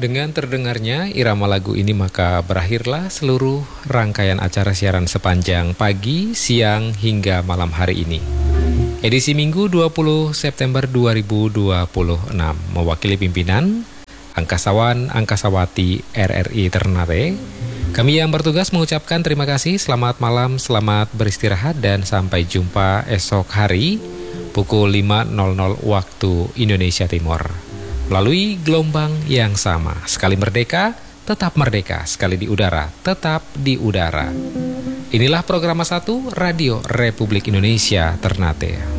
Dengan terdengarnya irama lagu ini maka berakhirlah seluruh rangkaian acara siaran sepanjang pagi, siang, hingga malam hari ini. Edisi Minggu 20 September 2026 mewakili pimpinan Angkasawan Angkasawati RRI Ternate. Kami yang bertugas mengucapkan terima kasih, selamat malam, selamat beristirahat, dan sampai jumpa esok hari pukul 5.00 waktu Indonesia Timur. Melalui gelombang yang sama. Sekali merdeka, tetap merdeka. Sekali di udara, tetap di udara. Inilah program 1 Radio Republik Indonesia Ternate.